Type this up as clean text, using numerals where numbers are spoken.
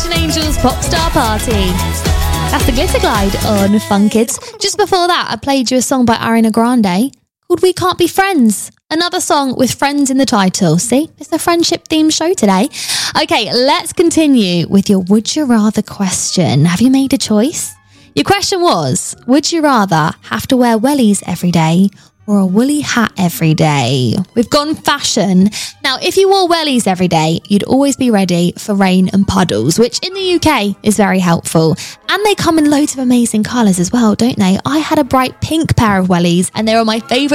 Ocean Angels Pop Star Party. That's the Glitter Glide on Fun Kids. Just before that, I played you a song by Ariana Grande called We Can't Be Friends. Another song with friends in the title. See, it's a friendship themed show today. Okay, let's continue with your Would You Rather question. Have you made a choice? Your question was, would you rather have to wear wellies every day or a woolly hat every day? We've gone fashion. Now, if you wore wellies every day, you'd always be ready for rain and puddles, which in the UK is very helpful. And they come in loads of amazing colours as well, don't they? I had a bright pink pair of wellies and they were my favourite